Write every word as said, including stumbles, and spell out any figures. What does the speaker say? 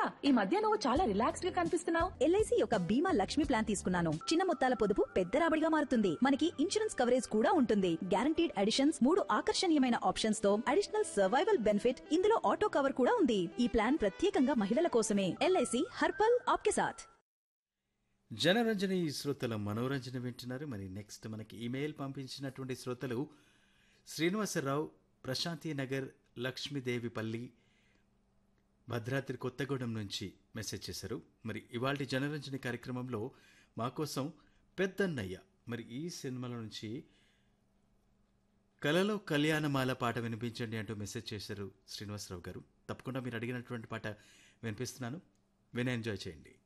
ఈ మధ్య నువ్వు చాలా రిలాక్స్డ్ గా కనిపిస్తున్నావు. ఎల్ఐసి యొక్క బీమా లక్ష్మి ప్లాన్ తీసుకున్నాను. చిన్న మొత్తాల పొదుపు పెద్ద రాబడిగా మారుతుంది. మనకి ఇన్సూరెన్స్ కవరేజ్ కూడా ఉంటుంది. గ్యారంటీడ్ అడిషన్స్, మూడు ఆకర్షణీయమైన ఆప్షన్స్ తో అడిషనల్ సర్వైవల్ బెనిఫిట్, ఇందులో ఆటో కవర్ కూడా ఉంది. ఈ ప్లాన్ ప్రత్యేకంగా మహిళల కోసమే. ఎల్ఐసి హర్పల్ ఆప్కే సాథ్. జనరంజని శ్రోతల మనోరంజన వింటున్నారు. మరి నెక్స్ట్ మనకి ఇమెయిల్ పంపించినటువంటి శ్రోతలు శ్రీనివాసరావు, ప్రశాంతి నగర్, లక్ష్మీదేవిపల్లి, భద్రాద్రి కొత్తగూడెం నుంచి మెసేజ్ చేశారు. మరి ఇవాళ జనరంజని కార్యక్రమంలో మా కోసం పెద్దన్నయ్య, మరి ఈ సినిమాల నుంచి కలలో కళ్యాణమాల పాట వినిపించండి అంటూ మెసేజ్ చేశారు శ్రీనివాసరావు గారు. తప్పకుండా మీరు అడిగినటువంటి పాట వినిపిస్తున్నాను, విని ఎంజాయ్ చేయండి.